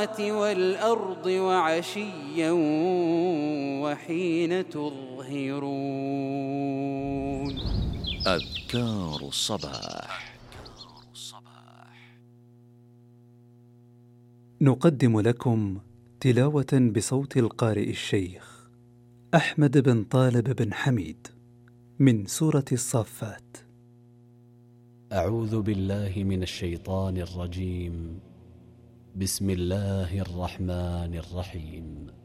والأرض وعشيا وحين تظهرون. أذكار الصباح. نقدم لكم تلاوة بصوت القارئ الشيخ أحمد بن طالب بن حميد من سورة الصافات. أعوذ بالله من الشيطان الرجيم. بسم الله الرحمن الرحيم.